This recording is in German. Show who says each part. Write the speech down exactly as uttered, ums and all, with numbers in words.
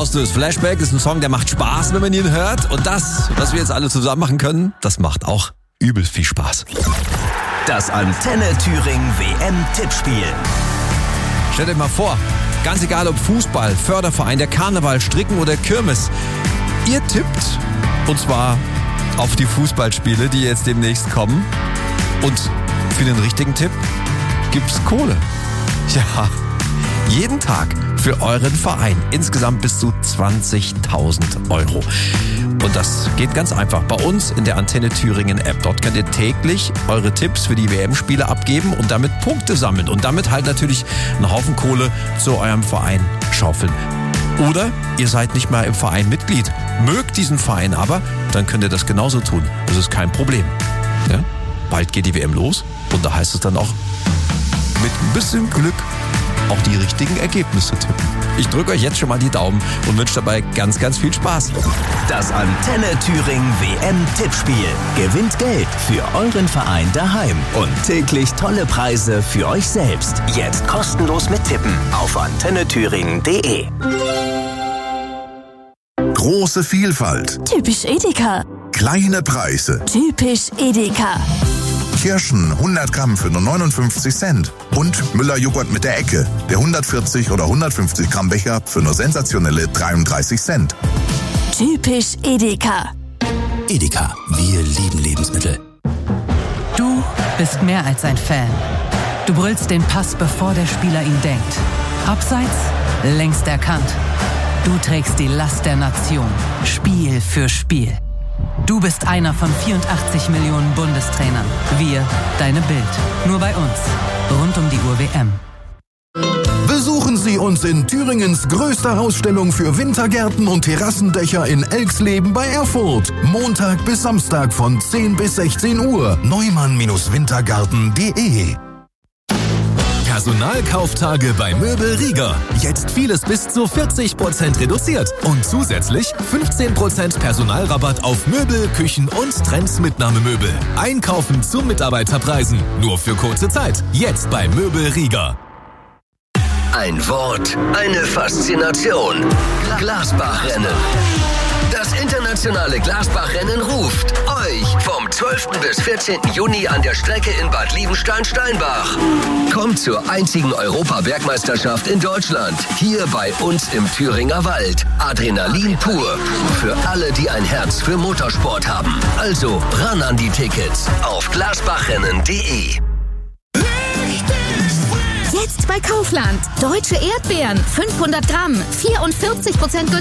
Speaker 1: auslöst. Flashback ist ein Song, der macht Spaß, wenn man ihn hört. Und das, was wir jetzt alle zusammen machen können, das macht auch übel viel Spaß.
Speaker 2: Das Antenne Thüringen W M-Tippspiel.
Speaker 1: Stellt euch mal vor, ganz egal ob Fußball, Förderverein, der Karneval, Stricken oder Kirmes. Ihr tippt, und zwar auf die Fußballspiele, die jetzt demnächst kommen. Und für den richtigen Tipp gibt's Kohle. Ja, jeden Tag für euren Verein. Insgesamt bis zu zwanzigtausend Euro. Und das geht ganz einfach. Bei uns in der Antenne Thüringen App. Dort könnt ihr täglich eure Tipps für die W M-Spiele abgeben und damit Punkte sammeln. Und damit halt natürlich einen Haufen Kohle zu eurem Verein schaufeln. Oder ihr seid nicht mal im Verein Mitglied, mögt diesen Verein aber, dann könnt ihr das genauso tun. Das ist kein Problem. Ja? Bald geht die W M los und da heißt es dann auch, mit ein bisschen Glück auch die richtigen Ergebnisse tippen. Ich drücke euch jetzt schon mal die Daumen und wünsche dabei ganz, ganz viel Spaß.
Speaker 2: Das Antenne Thüringen W M-Tippspiel. Gewinnt Geld für euren Verein daheim und täglich tolle Preise für euch selbst. Jetzt kostenlos mittippen auf antenne thüringen punkt de.
Speaker 3: Große Vielfalt.
Speaker 4: Typisch Edeka.
Speaker 3: Kleine Preise.
Speaker 4: Typisch Edeka.
Speaker 3: Kirschen hundert Gramm für nur neunundfünfzig Cent. Und Müller-Joghurt mit der Ecke. Der hundertvierzig oder hundertfünfzig Gramm Becher für nur sensationelle dreiunddreißig Cent.
Speaker 4: Typisch Edeka.
Speaker 5: Edeka, wir lieben Lebensmittel.
Speaker 6: Du bist mehr als ein Fan. Du brüllst den Pass, bevor der Spieler ihn denkt. Abseits, längst erkannt. Du trägst die Last der Nation, Spiel für Spiel. Du bist einer von vierundachtzig Millionen Bundestrainern. Wir, deine Bild. Nur bei uns. Rund um die Uhr W M.
Speaker 7: Besuchen Sie uns in Thüringens größter Ausstellung für Wintergärten und Terrassendächer in Elxleben bei Erfurt. Montag bis Samstag von zehn bis sechzehn Uhr. Neumann Wintergarten punkt de.
Speaker 8: Personalkauftage bei Möbel Rieger. Jetzt vieles bis zu vierzig Prozent reduziert. Und zusätzlich fünfzehn Prozent Personalrabatt auf Möbel, Küchen und Trends-Mitnahmemöbel. Einkaufen zu Mitarbeiterpreisen. Nur für kurze Zeit. Jetzt bei Möbel Rieger.
Speaker 2: Ein Wort, eine Faszination. Glasbachrennen. Das internationale Glasbachrennen ruft euch vom zwölften bis vierzehnten Juni an der Strecke in Bad Liebenstein-Steinbach. Kommt zur einzigen Europabergmeisterschaft in Deutschland. Hier bei uns im Thüringer Wald. Adrenalin pur. Für alle, die ein Herz für Motorsport haben. Also ran an die Tickets auf glasbachrennen punkt de.
Speaker 9: Jetzt bei Kaufland. Deutsche Erdbeeren, fünfhundert Gramm, vierundvierzig Prozent